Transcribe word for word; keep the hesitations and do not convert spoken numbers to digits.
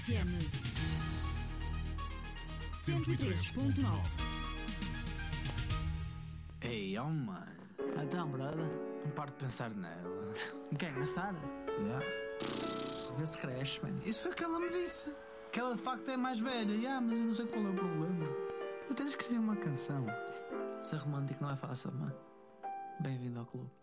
F M cento e três ponto nove. Ei, oh mano, Então, brother, não paro de pensar nela. quem? Na Sara? Yeah. Vê se cresce, mano. Isso foi o que ela me disse. Que ela de facto é mais velha. Yeah, mas eu não sei qual é o problema. Eu até escrevi uma canção. Ser romântico não é fácil, mano. Bem-vindo ao clube.